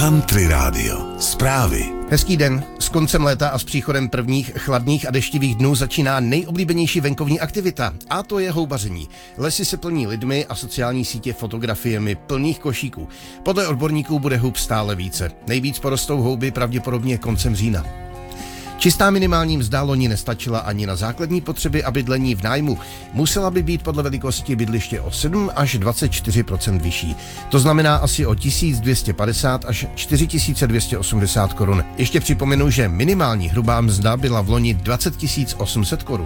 Country Radio. Zprávy. Hezký den. S koncem léta a s příchodem prvních chladných a deštivých dnů začíná nejoblíbenější venkovní aktivita, a to je houbaření. Lesy se plní lidmi a sociální sítě fotografiemi plných košíků. Podle odborníků bude hub stále více. Nejvíc porostou houby pravděpodobně koncem října. Čistá minimální mzda loni nestačila ani na základní potřeby a bydlení v nájmu. Musela by být podle velikosti bydliště o 7 až 24% vyšší. To znamená asi o 1250 až 4280 korun. Ještě připomenu, že minimální hrubá mzda byla v loni 20 800 korun.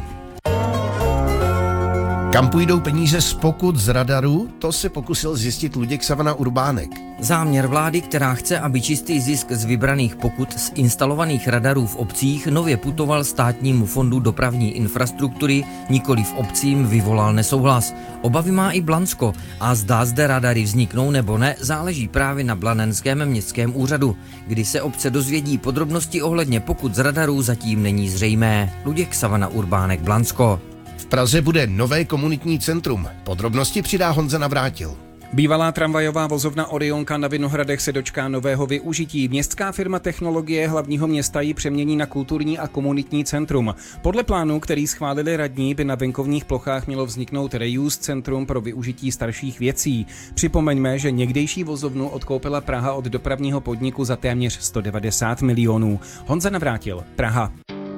Kam půjdou peníze z pokut z radaru? To se pokusil zjistit Luděk Savana Urbánek. Záměr vlády, která chce, aby čistý zisk z vybraných pokut z instalovaných radarů v obcích nově putoval Státnímu fondu dopravní infrastruktury, nikoliv obcím, vyvolal nesouhlas. Obavy má i Blansko a zda zde radary vzniknou nebo ne, záleží právě na Blanenském městském úřadu. Kdy se obce dozvědí podrobnosti ohledně pokut z radarů, zatím není zřejmé. Luděk Savana Urbánek, Blansko. V Praze bude nové komunitní centrum. Podrobnosti přidá Honza Navrátil. Bývalá tramvajová vozovna Orionka na Vinohradech se dočká nového využití. Městská firma Technologie hlavního města ji přemění na kulturní a komunitní centrum. Podle plánu, který schválili radní, by na venkovních plochách mělo vzniknout reuse centrum pro využití starších věcí. Připomeňme, že někdejší vozovnu odkoupila Praha od dopravního podniku za téměř 190 milionů. Honza Navrátil, Praha.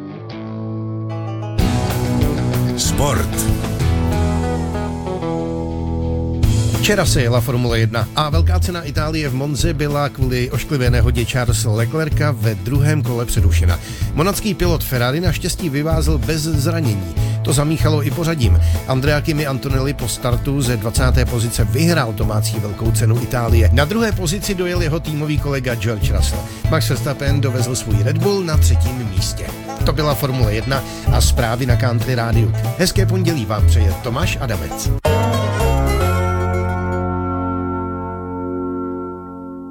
Sport. Včera se jela Formule 1 a velká cena Itálie v Monze byla kvůli ošklivé nehodě Charlesa Leclerca ve druhém kole přerušena. Monacký pilot Ferrari naštěstí vyvázl bez zranění. To zamíchalo i pořadím. Andrea Kimi Antonelli po startu ze 20. pozice vyhrál domácí velkou cenu Itálie. Na druhé pozici dojel jeho týmový kolega George Russell. Max Verstappen dovezl svůj Red Bull na 3. místě. To byla Formule 1 a zprávy na Country Rádiu. Hezké pondělí vám přeje Tomáš Adamec.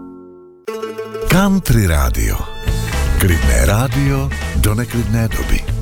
Country Radio. Klidné rádio do neklidné doby.